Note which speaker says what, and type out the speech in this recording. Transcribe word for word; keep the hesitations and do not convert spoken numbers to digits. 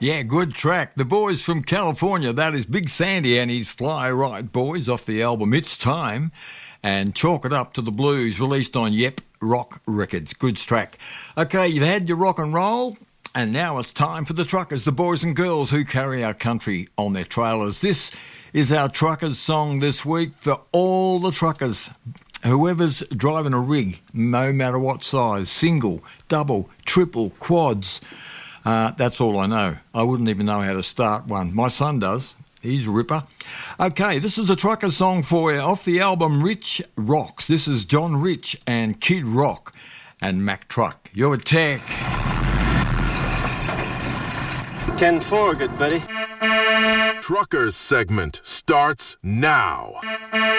Speaker 1: Yeah, good track. The boys from California, that is Big Sandy and his Fly Right Boys off the album It's Time, and Chalk It Up to the Blues, released on Yep Rock Records. Good track. Okay, you've had your rock and roll, and now it's time for the truckers, the boys and girls who carry our country on their trailers. This is our truckers song this week for all the truckers. Whoever's driving a rig, no matter what size, single, double, triple, quads, uh, that's all I know. I wouldn't even know how to start one. My son does. He's a ripper. Okay, this is a trucker song for you off the album Rich Rocks. This is John Rich and Kid Rock and Mack Truck. You're a tech.
Speaker 2: ten four, good buddy.
Speaker 3: Truckers segment starts now.